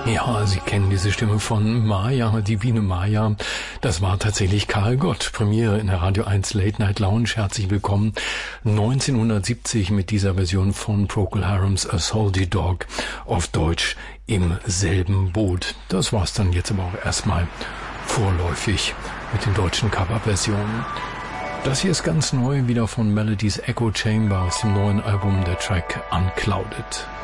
Ja, Sie kennen diese Stimme von Maya, Divine Maya. Das war tatsächlich Karl Gott. Premiere in der Radio 1 Late Night Lounge. Herzlich willkommen. 1970 mit dieser Version von Procol Harums A Salty Dog, auf Deutsch Im selben Boot. Das war's dann jetzt aber auch erstmal vorläufig mit den deutschen Coverversionen. Das hier ist ganz neu, wieder von Melodies Echo Chamber aus dem neuen Album, der Track Unclouded.